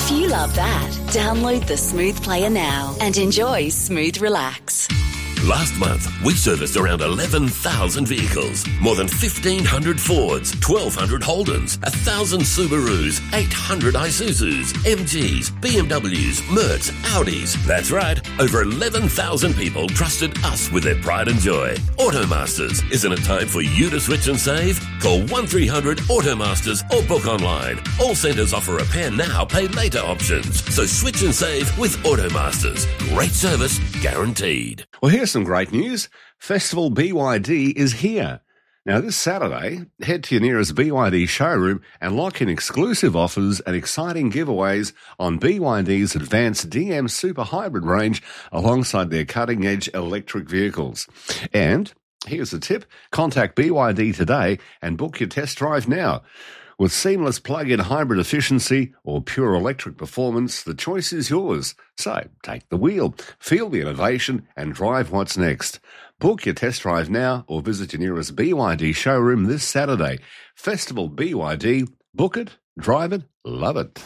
If you love that, download the Smooth Player now and enjoy Smooth Relax. Last month, we serviced around 11,000 vehicles, more than 1,500 Fords, 1,200 Holdens, 1,000 Subarus, 800 Isuzus, MGs, BMWs, Mercs, Audis. That's right, over 11,000 people trusted us with their pride and joy. Automasters, isn't it time for you to switch and save? Call 1300 Automasters or book online. All centres offer repair now, pay later options. So switch and save with Automasters. Great service, guaranteed. Well, here's some great news. Festival BYD is here. Now, this Saturday, head to your nearest BYD showroom and lock in exclusive offers and exciting giveaways on BYD's advanced DM Super Hybrid range alongside their cutting-edge electric vehicles. And here's a tip. Contact BYD today and book your test drive now. With seamless plug-in hybrid efficiency or pure electric performance, the choice is yours. So take the wheel, feel the innovation, and drive what's next. Book your test drive now or visit your nearest BYD showroom this Saturday. Festival BYD. Book it, drive it, love it.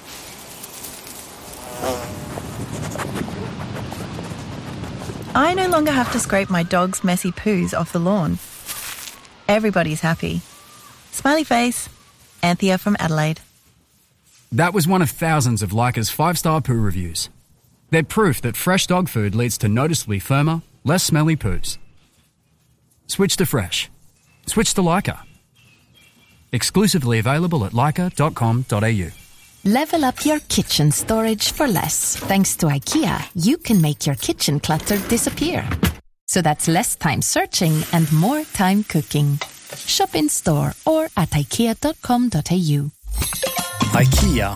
I no longer have to scrape my dog's messy poos off the lawn. Everybody's happy. Smiley face. Anthea from Adelaide. That was one of thousands of Leica's 5-star poo reviews. They're proof that fresh dog food leads to noticeably firmer, less smelly poos. Switch to fresh. Switch to Leica. Exclusively available at leica.com.au. Level up your kitchen storage for less. Thanks to IKEA, you can make your kitchen clutter disappear. So that's less time searching and more time cooking. Shop in store or at ikea.com.au. IKEA.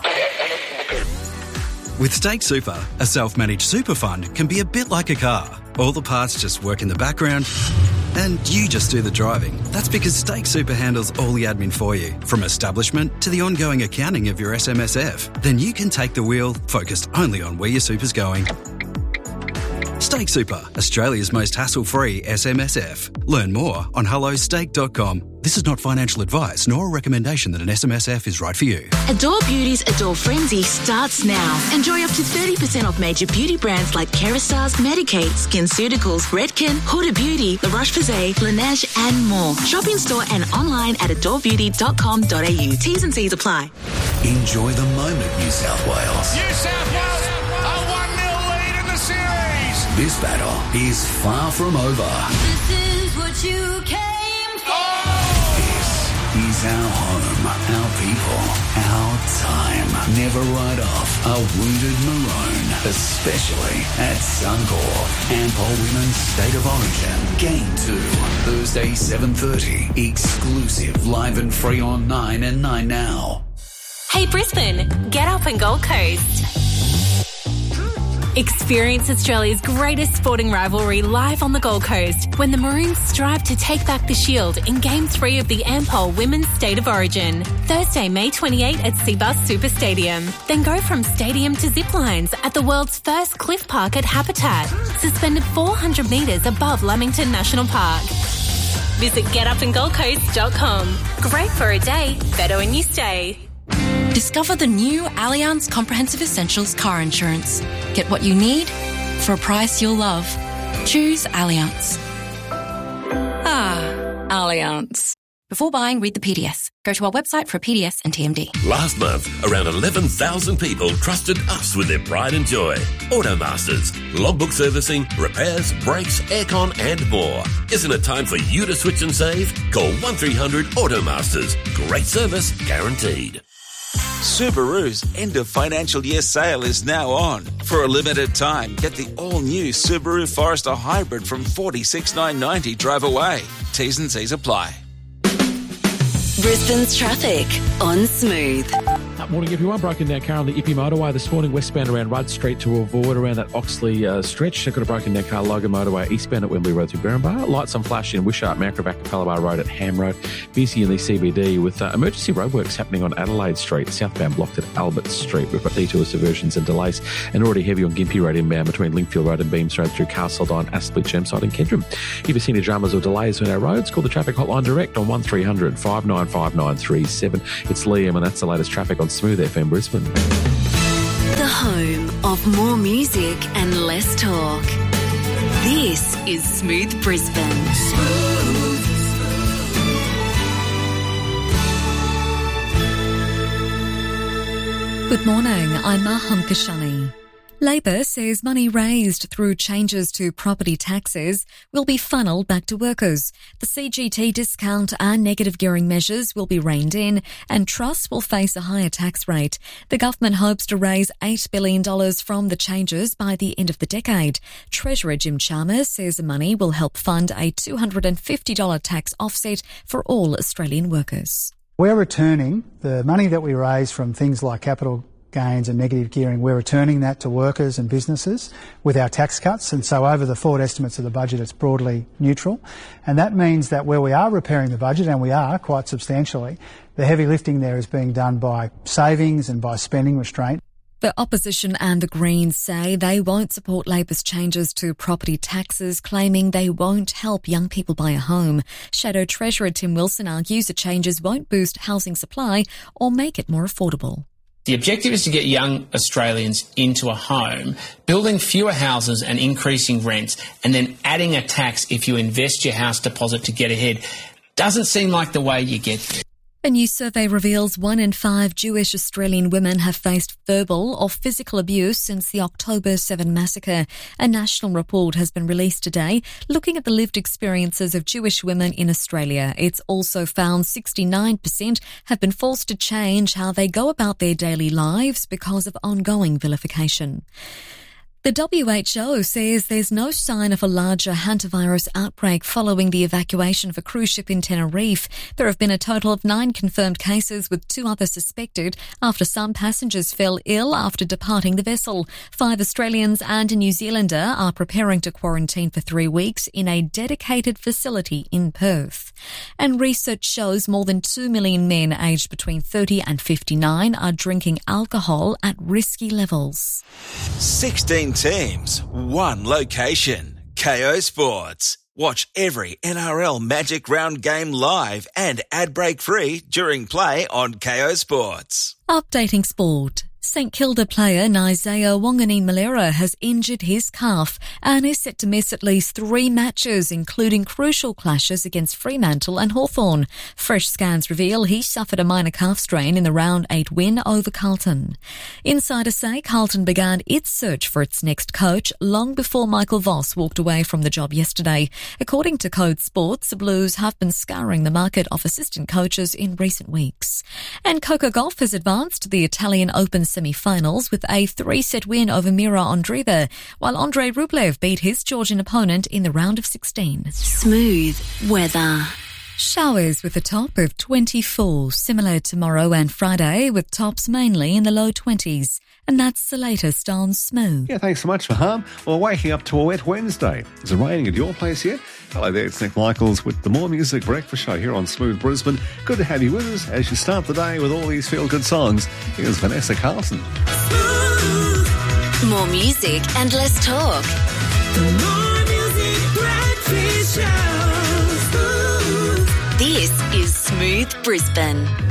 With Stake Super, a self-managed super fund can be a bit like a car. All the parts just work in the background and you just do the driving. That's because Stake Super handles all the admin for you, from establishment to the ongoing accounting of your SMSF. Then you can take the wheel, focused only on where your super's going. Stake Super, Australia's most hassle-free SMSF. Learn more on hellostake.com. This is not financial advice nor a recommendation that an SMSF is right for you. Adore Beauty's Adore Frenzy starts now. Enjoy up to 30% off major beauty brands like Kerastars, Medik8, SkinCeuticals, Redken, Huda Beauty, La Roche-Posay, Laneige and more. Shop in store and online at adorebeauty.com.au. T's and C's apply. Enjoy the moment, New South Wales. New South Wales, a 1-0 lead in the series. This battle is far from over. This is what you came for. This is our home, our people, our time. Never write off a wounded maroon, especially at Suncorp. Ampol Women's State of Origin, Game 2, Thursday 7:30. Exclusive, live and free on 9 and 9 Now. Hey Brisbane, get up and Gold Coast. Experience Australia's greatest sporting rivalry live on the Gold Coast when the Maroons strive to take back the shield in Game 3 of the Ampol Women's State of Origin. Thursday, May 28 at Seabus Super Stadium. Then go from stadium to zip lines at the world's first cliff park at Habitat, suspended 400 metres above Lamington National Park. Visit getupandgoldcoast.com. Great for a day, better when you stay. Discover the new Allianz Comprehensive Essentials car insurance. Get what you need for a price you'll love. Choose Allianz. Allianz. Before buying, read the PDS. Go to our website for a PDS and TMD. Last month, around 11,000 people trusted us with their pride and joy. Automasters, logbook servicing, repairs, brakes, aircon and more. Isn't it time for you to switch and save? Call 1300 Automasters. Great service, guaranteed. Subaru's end of financial year sale is now on. For a limited time, get the all-new Subaru Forester Hybrid from $46,990 drive away. T's and C's apply. Brisbane's traffic on Smooth. Morning everyone, broken down car on the Ippy motorway this morning, westbound around Rudd Street to avoid around that Oxley stretch. They've got a broken down car, Logan motorway, eastbound at Wembley Road through Berrinbar. Lights on flash in Wishart, Macrovac, Capella Road at Ham Road. Busy in the CBD with emergency roadworks happening on Adelaide Street, southbound blocked at Albert Street. We've got detours, diversions and delays, and already heavy on Gympie Road inbound between Linkfield Road and Beams Road through Castledine, Aspley, Chermside and Kedron. If you've seen any dramas or delays on our roads, call the traffic hotline direct on 1300 595 937. It's Liam and that's the latest traffic on Smooth FM Brisbane. The home of more music and less talk. This is Smooth Brisbane. Good morning, I'm Maham Kashani. Labor says money raised through changes to property taxes will be funneled back to workers. The CGT discount and negative gearing measures will be reined in and trusts will face a higher tax rate. The government hopes to raise $8 billion from the changes by the end of the decade. Treasurer Jim Chalmers says the money will help fund a $250 tax offset for all Australian workers. We're returning the money that we raise from things like capital gains and negative gearing. We're returning that to workers and businesses with our tax cuts, and so over the forward estimates of the budget it's broadly neutral, and that means that where we are repairing the budget, and we are quite substantially, the heavy lifting there is being done by savings and by spending restraint. The opposition and the Greens say they won't support Labor's changes to property taxes, claiming they won't help young people buy a home. Shadow Treasurer Tim Wilson argues the changes won't boost housing supply or make it more affordable. The objective is to get young Australians into a home, building fewer houses and increasing rents, and then adding a tax if you invest your house deposit to get ahead. Doesn't seem like the way you get there. A new survey reveals 1 in 5 Jewish Australian women have faced verbal or physical abuse since the October 7 massacre. A national report has been released today looking at the lived experiences of Jewish women in Australia. It's also found 69% have been forced to change how they go about their daily lives because of ongoing vilification. The WHO says there's no sign of a larger hantavirus outbreak following the evacuation of a cruise ship in Tenerife. There have been a total of 9 confirmed cases, with 2 others suspected after some passengers fell ill after departing the vessel. 5 Australians and a New Zealander are preparing to quarantine for 3 weeks in a dedicated facility in Perth. And research shows more than 2 million men aged between 30 and 59 are drinking alcohol at risky levels. 16 teams, 1 location. KO Sports. Watch every NRL Magic Round game live and ad break free during play on KO Sports. Updating sport. St Kilda player Isaiah Wanganeen-Malera has injured his calf and is set to miss at least 3 matches, including crucial clashes against Fremantle and Hawthorn. Fresh scans reveal he suffered a minor calf strain in the round 8 win over Carlton. Insiders say Carlton began its search for its next coach long before Michael Voss walked away from the job yesterday. According to Code Sports, the Blues have been scouring the market of assistant coaches in recent weeks. And Coco Gauff has advanced to the Italian Open semi-finals with a 3-set win over Mira Andreeva, while Andrei Rublev beat his Georgian opponent in the round of 16. Smooth weather. Showers with a top of 24, similar tomorrow and Friday, with tops mainly in the low 20s. And that's the latest on Smooth. Yeah, thanks so much, Faham. Well, waking up to a wet Wednesday. Is it raining at your place yet? Hello there, it's Nick Michaels with the More Music Breakfast Show here on Smooth Brisbane. Good to have you with us as you start the day with all these feel-good songs. Here's Vanessa Carlson. More music and less talk. The More Music Breakfast Show. This is Smooth Brisbane.